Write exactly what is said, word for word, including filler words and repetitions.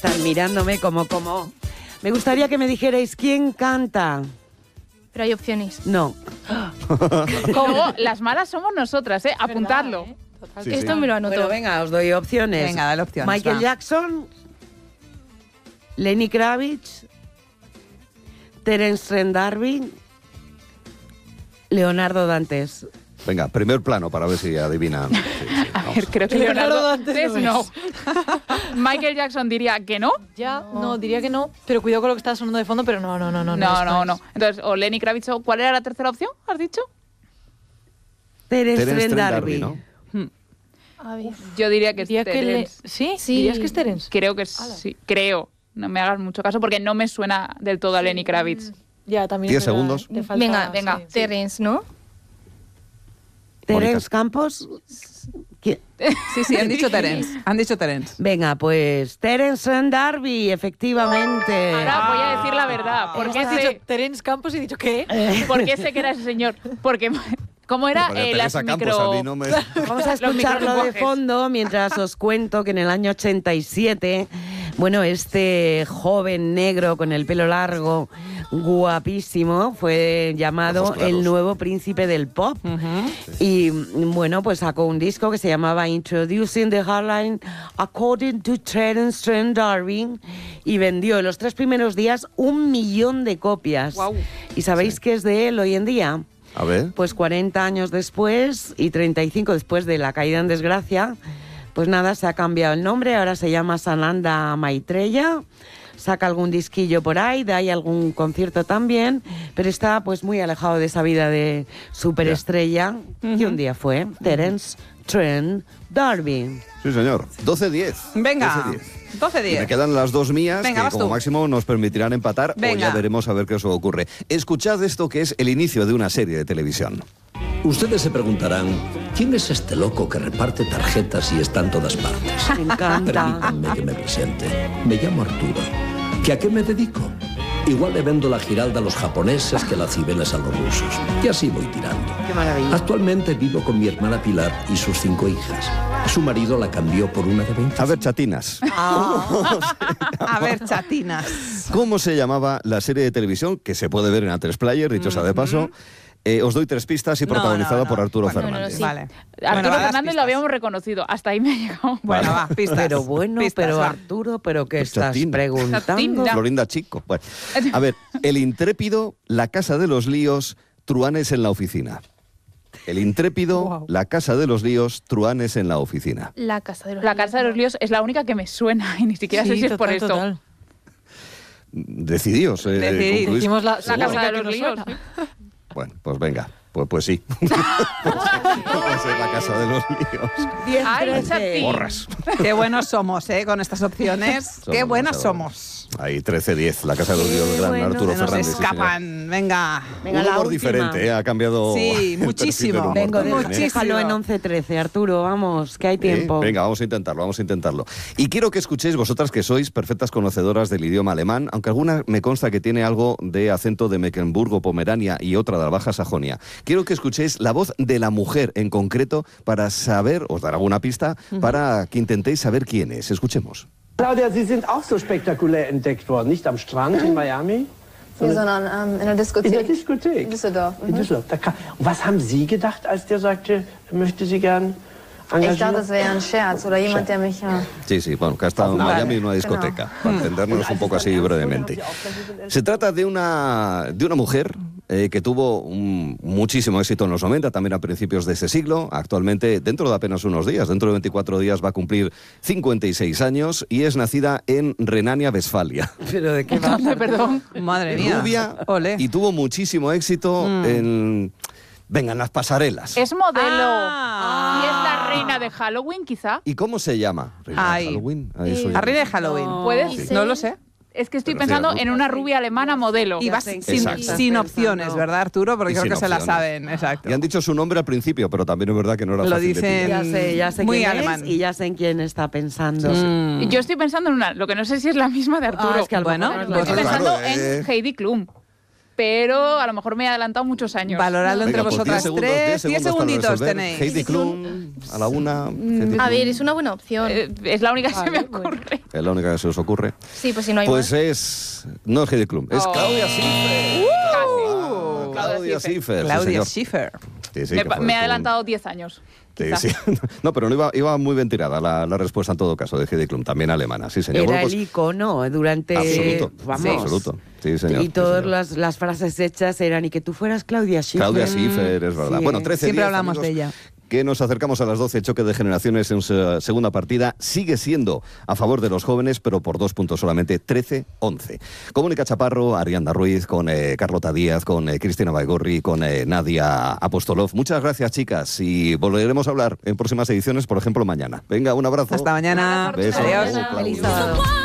están mirándome como, como... Me gustaría que me dijerais quién canta. Pero hay opciones. No. Luego, las malas somos nosotras, ¿eh? Apuntadlo. ¿Eh? Sí, Esto sí. me lo anoto. Bueno, venga, os doy opciones. Venga, dale opciones. Michael va. Jackson, Lenny Kravitz, Terence Trent D'Arby, Leonardo Dantes. Venga, primer plano para ver si adivinan. Sí, sí, A vamos. ver, creo que Leonardo Leonardo Dantes Dantes no. Michael Jackson diría que no. Ya, no, diría que no. Pero cuidado con lo que está sonando de fondo, pero no, no, no, no. No, esto no, es. no. Entonces, o Lenny Kravitz, o ¿cuál era la tercera opción? ¿Has dicho? Terence Terence Trent Trent D'Arby. D'Arby, ¿no? A ver. Yo diría que es Diría que le... Terence. ¿Sí? Sí. ¿Dirías que es Terence? Creo que sí. Creo. No me hagas mucho caso porque no me suena del todo a Lenny Kravitz. Ya, también. Diez es verdad, segundos. te falta- Venga, venga. sí, sí. Terence, ¿no? Terence Mónica. Campos. ¿Quién? Sí, sí, han dicho Terence. Han dicho Terence. Venga, pues Terence Trent D'Arby, efectivamente. Ahora voy a decir la verdad. ¿Por qué Has dicho sé, Terence Campos y he dicho ¿qué? por qué sé que era ese señor? Porque, ¿cómo era? María Eh, las Teresa Campos, micro... a mí no me... Vamos a escucharlo de microlenguajes. fondo mientras os cuento que en el año ochenta y siete, bueno, este joven negro con el pelo largo, guapísimo, fue llamado Ojos claros. el nuevo príncipe del pop. Y bueno, pues sacó un disco que se llamaba Introducing the Hardline According to Terence Trent D'Arby y vendió en los tres primeros días un millón de copias. Guau. ¿Y sabéis qué es de él hoy en día? A ver. Pues cuarenta años después y treinta y cinco después de la caída en desgracia, pues nada, se ha cambiado el nombre, ahora se llama Sananda Maitreya, saca algún disquillo por ahí, da ahí algún concierto también, pero está pues muy alejado de esa vida de superestrella que un día fue Terence Trent D'Arby. Sí, señor. doce diez. Venga, doce diez. doce Y me diez. quedan las dos mías, Venga, que vas como tú. máximo nos permitirán empatar, o Venga. ya veremos a ver qué os ocurre. Escuchad esto que es el inicio de una serie de televisión. Ustedes se preguntarán, ¿quién es este loco que reparte tarjetas y está en todas partes? Me encanta. Permítanme que me presente. Me llamo Arturo. ¿Que a qué me dedico? Igual le vendo la giralda a los japoneses que las cibeles a los rusos. Y así voy tirando. Qué maravilla. Actualmente vivo con mi hermana Pilar y sus cinco hijas. Su marido la cambió por una de veinte. A ver, chatinas. A ver, chatinas. ¿Cómo se llamaba la serie de televisión que se puede ver en A tres Player, dicho sea de paso? Eh, os doy tres pistas y No, protagonizada no, no. por Arturo Bueno, Fernández. no, no, sí. Vale. Arturo Bueno, va, las Fernández lo pistas. habíamos reconocido. Hasta ahí me ha llegado. Bueno, va, pistas. Pero bueno, Pistas, pero va. Arturo, ¿pero qué Pues estás chatina. preguntando? Chatina. Florinda Chico. Bueno, a ver, El Intrépido, La Casa de los Líos, Truanes en la Oficina. El Intrépido, Wow. La Casa de los Líos, Truanes en la Oficina. La casa de los La Casa de los Líos es la única que me suena y ni siquiera sé Sí, si es por total, esto. total. Decidíos. Eh, Decidid. concluís. Decimos la, La la Casa única de que los nos Líos. suena. Bueno, pues venga. Pues, pues sí. Pues es La Casa de los Líos. diez, Ay, trece. Chatín. Porras. Qué buenos somos, ¿eh? Con estas opciones. Qué Somos buenas demasiado somos. Ahí, trece diez, La Casa de los Líos, del gran bueno. Arturo Se nos Fernández. sí, señor. escapan. Venga. Venga, Un la humor última. diferente, ¿eh? Ha cambiado. Sí, el perfil del muchísimo. humor Vengo, también, de, ¿eh? Muchísimo. déjalo en once trece, Arturo, vamos, que hay Sí, tiempo. venga, vamos a intentarlo, vamos a intentarlo. Y quiero que escuchéis vosotras que sois perfectas conocedoras del idioma alemán, aunque alguna me consta que tiene algo de acento de Mecklenburgo, Pomerania y otra de la Baja Sajonia. Quiero que escuchéis la voz de la mujer en concreto para saber, os daré alguna pista, para que intentéis saber quién es. Escuchemos. Claudia, Sie sind auch so spektakulär entdeckt worden, nicht am Strand in Miami, Nee, sondern ähm, in der in der Diskothek. Diskothek. In Düsseldorf. In Düsseldorf. Da kam, und was haben Sie gedacht, als der sagte, er möchte Sie gern engagieren? Ich dachte, das wäre ein Scherz oder jemand, der mich... Ja. Sí, sí, bueno, que ha estado en Miami en una discoteca, para entendernos un poco así brevemente. Se trata de una, de una mujer eh, que tuvo un, muchísimo éxito en los noventa, también a principios de ese siglo. Actualmente, dentro de apenas unos días, dentro de veinticuatro días, va a cumplir cincuenta y seis años y es nacida en Renania-Westfalia. ¿Pero de qué va? ¿Dónde, perdón? Madre mía. Rubia Ole. y tuvo muchísimo éxito en... Venga, en las pasarelas. Es modelo. Ah. Y es la reina de Halloween, quizá. ¿Y cómo se llama? ¿Reina de Ay. Halloween? A eso Eh, ya A reina de no sé. Halloween. ¿Puedes? No lo sé. Es que estoy ¿Te refieres pensando a en una rubia alemana modelo. Y vas sé en sin, quién Exacto. estás sin pensando. opciones, ¿verdad, Arturo? Porque Y creo sin que se la opciones. saben, exacto. Y han dicho su nombre al principio, pero también es verdad que no era Lo fácil de dicen- pillar. Ya sé, ya sé Muy quién alemán. es y ya sé en quién está pensando. Mm. Yo estoy pensando en una, lo que no sé si es la misma de Arturo. Ah, es que a lo Bueno, mejor es Yo la estoy Claro, pensando eh. en Heidi Klum. pero a lo mejor me he adelantado muchos años. Valoradlo entre Venga, pues vosotras diez segundos, tres. diez diez segundos para segunditos resolver. tenéis. Heidi Klum, a la una. Heidi A Klum. ver, es una buena opción. Eh, es la única que se me Vale, bueno. ocurre. Es la única que se os ocurre. Sí, pues si no hay Pues más. es... No es Heidi Klum, es Oh. Claudia Schiffer. Casi. Claudia Schiffer, sí, Claudia señor. Schiffer. Sí, sí, me que pa- fue me he un- adelantado diez años. Sí, quizá. sí. No, pero no iba, iba muy bien tirada la, la respuesta en todo caso de Heidi Klum, también alemana, sí, señor. Era Bueno, el pues, icono durante... absoluto, Vamos. sí, absoluto. Sí, señor. Y sí, todas señor. las, las frases hechas eran y que tú fueras Claudia Schiffer. Claudia Schiffer, es verdad. Sí. Bueno, trece Siempre diez, hablamos amigos, de ella. Que nos acercamos a las doce, choque de generaciones en su segunda partida. Sigue siendo a favor de los jóvenes, pero por dos puntos solamente, trece once. Con Mónica Chaparro, Arianda Ruiz, con eh, Carlota Díaz, con eh, Cristina Baigorri, con eh, Nadia Apostolov. Muchas gracias, chicas, y volveremos a hablar en próximas ediciones, por ejemplo, mañana. Venga, un abrazo. Hasta mañana. Besos. Adiós. Claudia. Feliz sábado.